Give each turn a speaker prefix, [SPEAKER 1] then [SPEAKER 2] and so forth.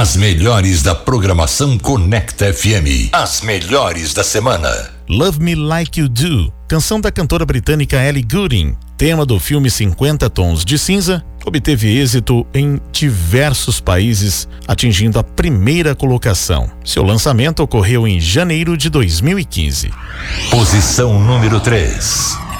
[SPEAKER 1] As melhores da programação Conecta FM. As melhores da semana.
[SPEAKER 2] Love Me Like You Do, canção da cantora britânica Ellie Goulding, tema do filme 50 Tons de Cinza, obteve êxito em diversos países, atingindo a primeira colocação. Seu lançamento ocorreu em janeiro de 2015.
[SPEAKER 1] Posição número 3.